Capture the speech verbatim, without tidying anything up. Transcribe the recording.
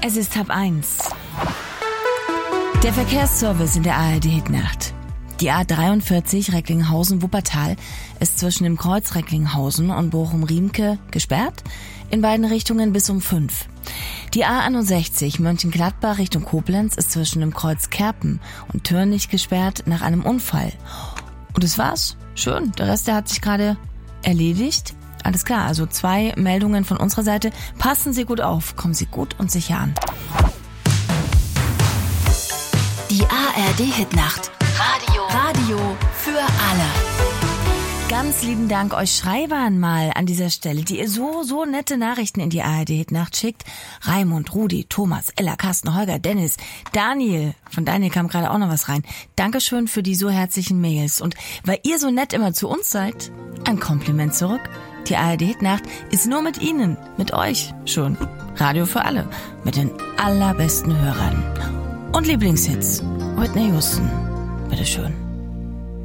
Es ist halb eins. Der Verkehrsservice in der A R D-Hitnacht. Die A dreiundvierzig Recklinghausen-Wuppertal ist zwischen dem Kreuz Recklinghausen und Bochum-Riemke gesperrt, in beiden Richtungen bis um fünf. Die A einundsechzig Mönchengladbach Richtung Koblenz ist zwischen dem Kreuz Kerpen und Türnich gesperrt nach einem Unfall. Und das war's. Schön. Der Rest, der hat sich gerade erledigt. Alles klar, also zwei Meldungen von unserer Seite. Passen Sie gut auf, kommen Sie gut und sicher an. Die A R D-Hitnacht. Radio. Radio für alle. Ganz lieben Dank euch Schreibern mal an dieser Stelle, die ihr so, so nette Nachrichten in die A R D-Hitnacht schickt. Raimund, Rudi, Thomas, Ella, Carsten, Holger, Dennis, Daniel. Von Daniel kam gerade auch noch was rein. Dankeschön für die so herzlichen Mails. Und weil ihr so nett immer zu uns seid, ein Kompliment zurück. Die A R D-Hitnacht ist nur mit Ihnen, mit euch schon. Radio für alle, mit den allerbesten Hörern. Und Lieblingshits. Whitney Houston. Bitteschön.